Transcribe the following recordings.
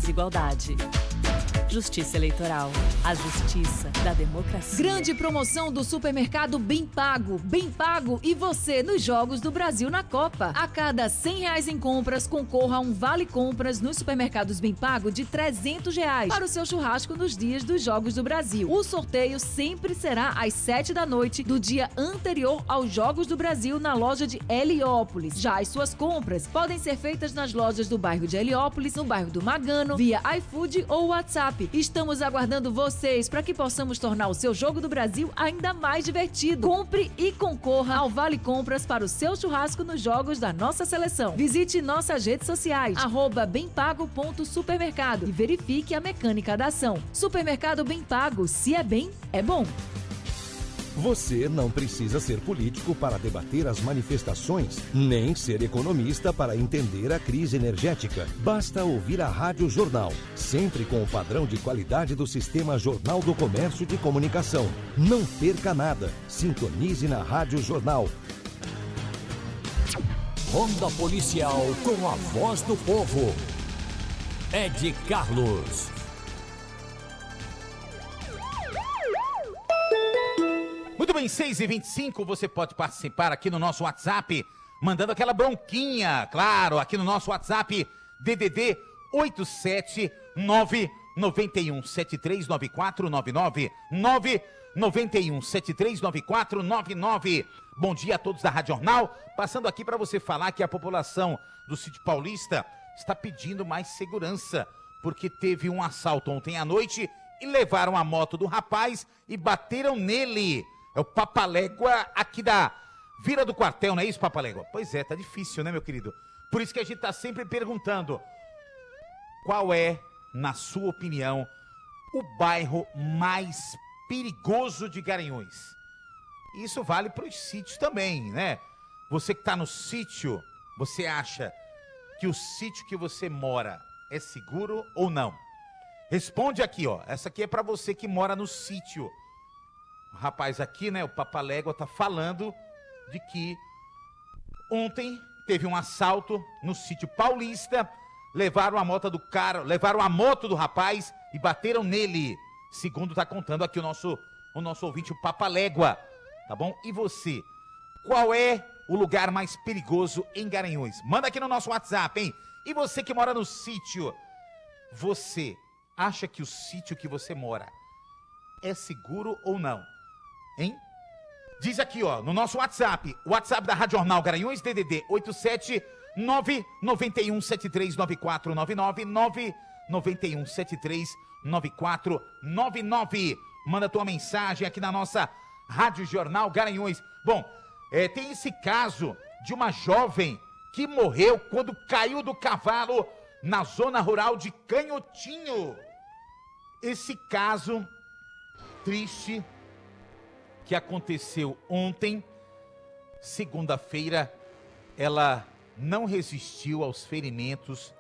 desigualdade. Justiça Eleitoral, a justiça da democracia. Grande promoção do supermercado Bem Pago. Bem Pago e você nos Jogos do Brasil na Copa. A cada R$100 em compras, concorra a um vale compras nos supermercados Bem Pago de R$300 para o seu churrasco nos dias dos Jogos do Brasil. O sorteio sempre será às 7 da noite do dia anterior aos Jogos do Brasil na loja de Heliópolis. Já as suas compras podem ser feitas nas lojas do bairro de Heliópolis, no bairro do Magano, via iFood ou WhatsApp. Estamos aguardando vocês para que possamos tornar o seu Jogo do Brasil ainda mais divertido. Compre e concorra ao Vale Compras para o seu churrasco nos jogos da nossa seleção. Visite nossas redes sociais, @bempago.supermercado e verifique a mecânica da ação. Supermercado Bem Pago, se é bem, é bom. Você não precisa ser político para debater as manifestações, nem ser economista para entender a crise energética. Basta ouvir a Rádio Jornal, sempre com o padrão de qualidade do Sistema Jornal do Comércio de Comunicação. Não perca nada. Sintonize na Rádio Jornal. Ronda Policial com a voz do povo. Ed Carlos. Muito bem, 6h25, você pode participar aqui no nosso WhatsApp, mandando aquela bronquinha, claro, aqui no nosso WhatsApp, DDD 87991739499, 991739499. Bom dia a todos da Rádio Jornal, passando aqui para você falar que a população do Sítio Paulista está pedindo mais segurança, porque teve um assalto ontem à noite e levaram a moto do rapaz e bateram nele. É o Papalégua aqui da Vila do Quartel, não é isso, Papalégua? Pois é, tá difícil, né, meu querido? Por isso que a gente tá sempre perguntando, qual é, na sua opinião, o bairro mais perigoso de Garanhuns? Isso vale para os sítios também, né? Você que tá no sítio, você acha que o sítio que você mora é seguro ou não? Responde aqui, ó. Essa aqui é para você que mora no sítio. O rapaz aqui, né, o Papalégua, tá falando de que ontem teve um assalto no Sítio Paulista, levaram a moto do cara, levaram a moto do rapaz e bateram nele, segundo tá contando aqui o nosso ouvinte, o Papalégua, tá bom? E você, qual é o lugar mais perigoso em Garanhuns? Manda aqui no nosso WhatsApp, hein? E você que mora no sítio, você acha que o sítio que você mora é seguro ou não? Hein? Diz aqui, ó, no nosso WhatsApp, o WhatsApp da Rádio Jornal Garanhuns, DDD 87991739499, 991739499. Manda tua mensagem aqui na nossa Rádio Jornal Garanhuns. Bom, tem esse caso de uma jovem que morreu quando caiu do cavalo na zona rural de Canhotinho. Esse caso triste que aconteceu ontem, segunda-feira, ela não resistiu aos ferimentos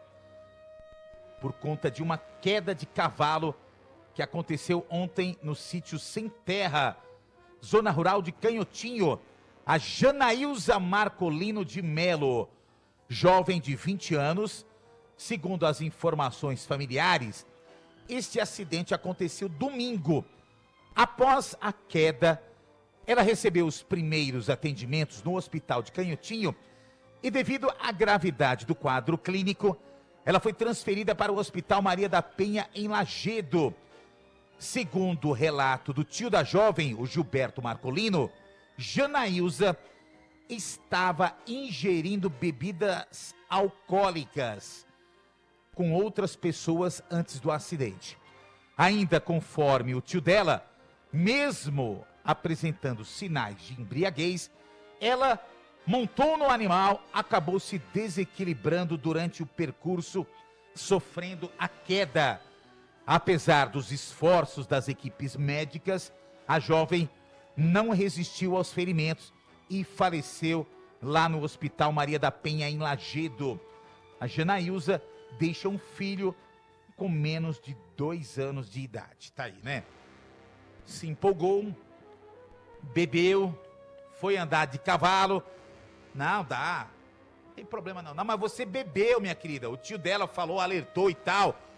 por conta de uma queda de cavalo que aconteceu ontem no sítio Sem Terra, zona rural de Canhotinho. A Janaílza Marcolino de Melo, jovem de 20 anos, segundo as informações familiares, este acidente aconteceu domingo. Após a queda, ela recebeu os primeiros atendimentos no hospital de Canhotinho e, devido à gravidade do quadro clínico, ela foi transferida para o Hospital Maria da Penha, em Lagedo. Segundo o relato do tio da jovem, o Gilberto Marcolino, Janaílza estava ingerindo bebidas alcoólicas com outras pessoas antes do acidente. Ainda conforme o tio dela, mesmo apresentando sinais de embriaguez, ela montou no animal, acabou se desequilibrando durante o percurso, sofrendo a queda. Apesar dos esforços das equipes médicas, a jovem não resistiu aos ferimentos e faleceu lá no Hospital Maria da Penha, em Lagedo. A Janaílza deixa um filho com menos de 2 anos de idade. Tá aí, né? Se empolgou, bebeu, foi andar de cavalo. Não, dá. Não tem problema não. Não, mas você bebeu, minha querida. O tio dela falou, alertou e tal.